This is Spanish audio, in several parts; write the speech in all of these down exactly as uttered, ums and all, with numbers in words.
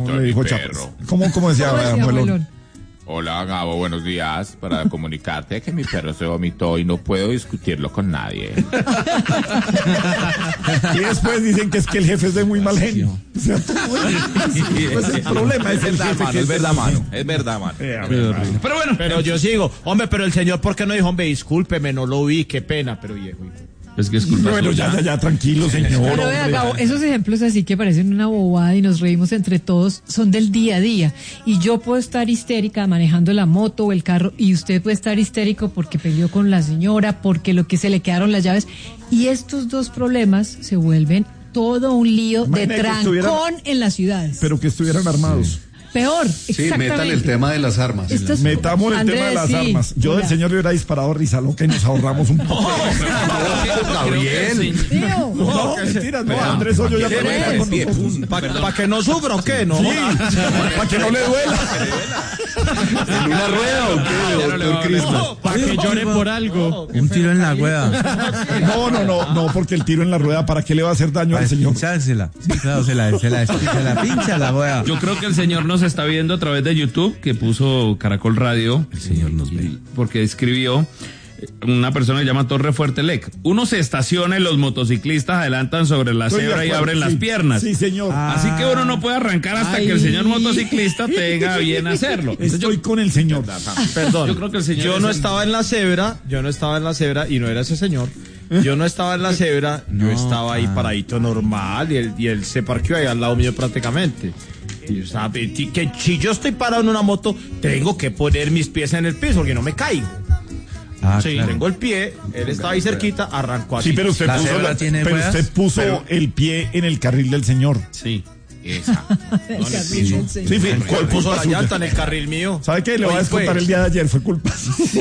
¿Cómo le dijo Chapas? ¿Cómo, cómo decía, ¿Cómo decía Abuelón? Hola, Gabo, buenos días. Para comunicarte que mi perro se vomitó y no puedo discutirlo con nadie. Y después dicen que es que el jefe es de muy mal genio. O sea, todo pues el problema es el jefe que es verdad, mano. Es verdad, mano. Pero bueno, pero yo sigo. Hombre, pero el señor, ¿por qué no dijo, hombre, discúlpeme, no lo vi, qué pena, pero viejo? Es que es culpa Bueno, ya, ya, ya, tranquilo, señor. Pero vea, Gabo, esos ejemplos así que parecen una bobada y nos reímos entre todos son del día a día. Y yo puedo estar histérica manejando la moto o el carro y usted puede estar histérico porque peleó con la señora, porque lo que se le quedaron las llaves. Y estos dos problemas se vuelven todo un lío Imagínate de trancón en las ciudades. Pero que estuvieran armados. Peor, Sí, exactamente. metan el tema de las armas. Esto es- Metamos el Andrés, tema de las sí. armas. Yo del Hola. señor le hubiera disparado risa loca y nos ahorramos un poco. Gabriel. Tío, No, mentiras, no, Andrés Hoyo ya trabaja con nosotros. ¿Para que no sufra o qué? No. Sí, para que no le duela. ¿En una rueda o qué, doctor Cristian? Para que llore por algo. Un tiro en la rueda. No, no, no, no, porque el tiro en la rueda, ¿para qué le va a hacer daño Para al señor? pinchársela. Sí, claro, se la, se la, se la pincha la rueda. Yo creo que el señor nos está viendo a través de YouTube, que puso Caracol Radio. El señor nos ve. Porque escribió una persona que se llama Torre Fuerte Lec. Uno se estaciona y los motociclistas adelantan sobre la Estoy de cebra y acuerdo, abren sí. las piernas. Sí, señor. Así que uno no puede arrancar hasta Ay. que el señor motociclista tenga bien hacerlo. Entonces, Estoy con el señor. Perdón. Yo creo que el señor Yo es no el- estaba en la cebra, yo no estaba en la cebra y no era ese señor. Yo no estaba en la cebra, yo No, estaba ahí ah. paradito normal y él, y él se parqueó ahí al lado mío prácticamente. Y yo estaba, y que si yo estoy parado en una moto, tengo que poner mis pies en el piso porque no me caigo. Ah, Sí, claro. tengo el pie, él estaba ahí cerquita, arrancó así. Sí, pero usted ¿La puso, cebra la- tiene pero ruedas? usted puso Pero- el pie en el carril del señor. Sí. Esa. el carril del Sí, señor. fue ¿Cuál puso culpa la suya. llanta en el carril mío? ¿Sabe qué? Le voy a Oye, descontar pues. el día de ayer, fue culpa.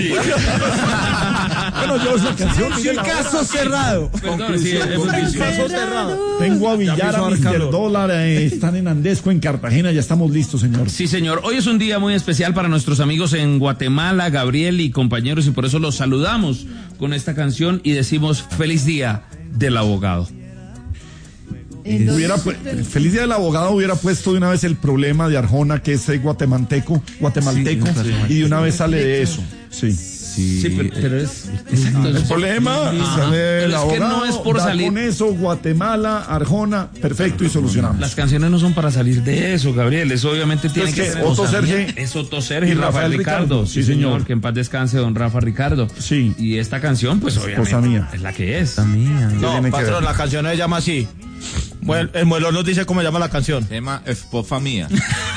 Bueno, yo esa canción. mire la hora. cerrado. Perdón, sí, hemos dicho. Caso cerrado. Tengo a Villar, Ya a empezó a dar mister calor. Dólar, eh, están en Andesco, en Cartagena, ya estamos listos, señor. Sí, señor. Hoy es un día muy especial para nuestros amigos en Guatemala, Gabriel y compañeros, y por eso los saludamos con esta canción y decimos feliz día del abogado. Entonces, Hubiera pu- Feliz Día del Abogado hubiera puesto de una vez el problema de Arjona, que es eh, guatemalteco, guatemalteco, Sí, y de una vez sale de eso. Sí. Sí, Sí, pero, pero es... Exacto. El problema y Ajá. sale el Pero es que abogado, no es por da salir. con eso, Guatemala, Arjona, perfecto, y solucionamos. Las canciones no son para salir de eso, Gabriel. Eso obviamente tiene Es que que ser Otto cosa Serge mía. Es Otto Serge y y Rafael Rafael Ricardo. Ricardo. Sí, Sí, señor. señor. Que en paz descanse don Rafa Ricardo. Sí. Y esta canción, pues obviamente, Esposa mía. es la que es. esta mía. tiene No, que patrón, ver? la canción se llama así. Bueno, el muelón nos dice cómo se llama la canción. Tema esposa mía.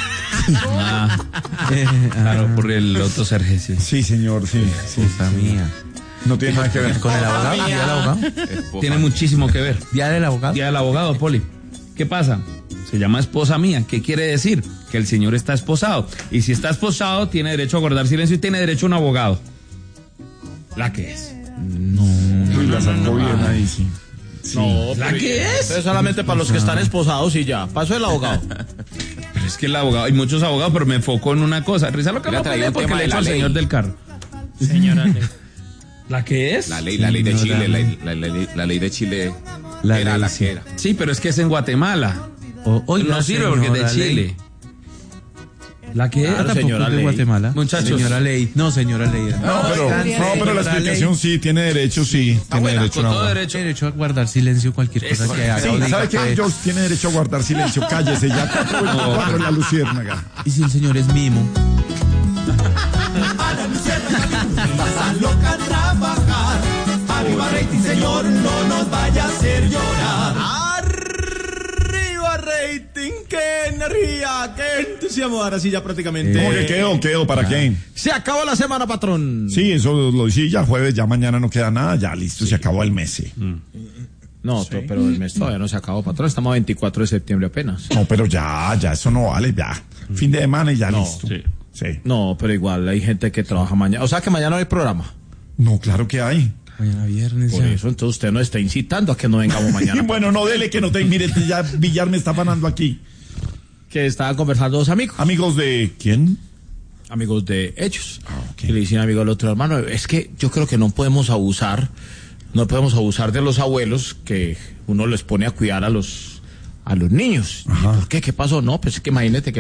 Ah, Eh, claro, por el Otto Serge, sí. Sí, señor, sí. sí. Esta mía. No tiene nada que ver. Con el abogado. Día del abogado. Esposa Tiene mía. muchísimo que ver. Día del abogado. Día del abogado, Poli. ¿Qué pasa? Se llama esposa mía. ¿Qué quiere decir? Que el señor está esposado. Y si está esposado, tiene derecho a guardar silencio y tiene derecho a un abogado. La que es. Uy, la sacó bien ahí, sí. No, ¿La pero- que es? Pero solamente para los que están esposados y ya. Paso el abogado. Pero es que el abogado, hay muchos abogados, pero me enfoco en una cosa. Risa lo que Hubiera me traído aprende un porque tema le de echo la al ley. señor del carro. Señora. ¿La que es? La ley, la ley de Chile, la, la- la- la ley de Chile La era ley, la sí. que era. Sí, pero es que es en Guatemala. O- oiga, no sirve porque es de señora Chile. Ley. ¿La que Claro, es? Tampoco señora es de Ley. Muchatemala. Muchachos. Señora Ley. No, señora Ley. No, pero, Oigan, no, pero la señora explicación Ley. sí, tiene derecho, sí. Tiene buena, derecho con a todo abogado. derecho. Derecho a guardar silencio cualquier cosa Eso, que haga. Sí, o diga, ¿sabe qué? pues. Josh tiene derecho a guardar silencio. Cállese, ya cuatro veinticuatro en la luciérnaga. Y si el señor es mimo. A la luciérnaga pasa loca a trabajar. Arriba rating, señor, no nos vaya a hacer llorar. Arriba rating, qué energía, qué entusiasmo. Ahora sí ya prácticamente. ¿Cómo que quedó? ¿Quedó? ¿Para qué? Se acabó la semana, patrón. Sí, eso lo hice ya jueves, ya mañana no queda nada, ya listo, se acabó el mes. sí. No, to- pero el mes todavía no se acabó, patrón. Estamos a veinticuatro de septiembre apenas. No, pero ya, ya, eso no vale, ya. Fin de semana y ya No, listo. sí. Sí. No, pero igual hay gente que trabaja mañana. O sea que mañana no hay programa. No, claro que hay. Mañana viernes. Por ya. eso, entonces usted nos está incitando a que no vengamos mañana. Bueno, no dele que no te mire, ya Villar me está fanando aquí. Que estaban conversando dos amigos. Amigos de quién? Amigos de ellos. Ah, ok. Y le dicen amigo al otro hermano, es que yo creo que no podemos abusar, no podemos abusar de los abuelos que uno les pone a cuidar a los a los niños. ¿Y Ajá. ¿Por qué? ¿Qué pasó? No, pues es que imagínate que